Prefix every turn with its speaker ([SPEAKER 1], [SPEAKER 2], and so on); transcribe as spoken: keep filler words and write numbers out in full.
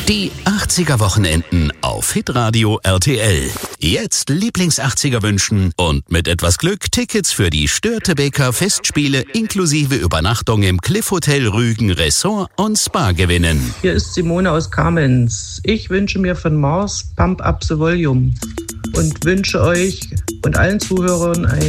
[SPEAKER 1] Die achtziger-Wochenenden auf Hitradio R T L. Jetzt Lieblings-achtziger wünschen und mit etwas Glück Tickets für die Störtebeker Festspiele inklusive Übernachtung im Cliff Hotel Rügen Ressort und Spa gewinnen.
[SPEAKER 2] Hier ist Simone aus Kamenz. Ich wünsche mir von Mars Pump Up the Volume und wünsche euch und allen Zuhörern ein